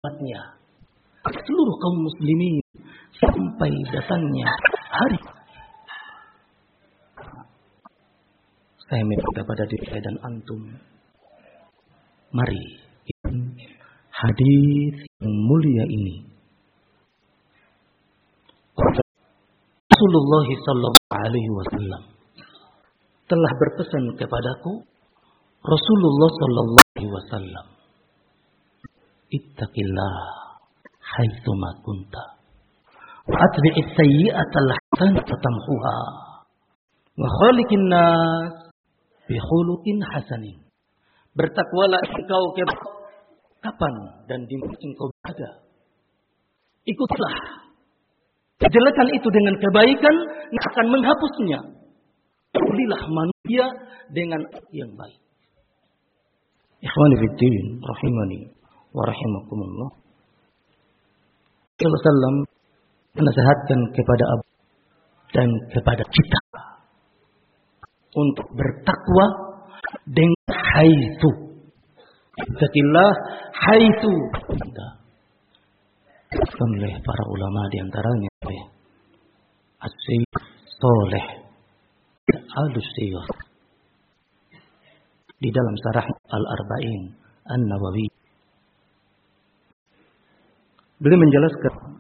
umatnya, seluruh kaum muslimin sampai datangnya hari. Saya minta kepada diri saya dan antum, mari hadis yang mulia ini. Rasulullah sallallahu alaihi wasallam telah berpesan kepadaku, Rasulullah sallallahu alaihi wasallam, ittaqillah haitsu ma kunta wa atbi'is sayyi'ata al-hasanata tamhuha wa khaliqin nas bi khuluqin hasanin. Bertakwalah engkau kapan dan di mana engkau berada. Ikutlah kejelekan itu dengan kebaikan yang akan menghapusnya. Ulilah manusia dengan yang baik. Ikhwani fiddin, rahimani wa rahimakumullah. Rasulullah sallam menasihatkan kepada Abu dan kepada kita untuk bertakwa dengan haitsu. Ittaqillah haitsu. Oleh para ulama di antaranya As-Syekh Shalih Al-Utsaimin di dalam Syarah Al-Arba'in An-Nawawi, beliau menjelaskan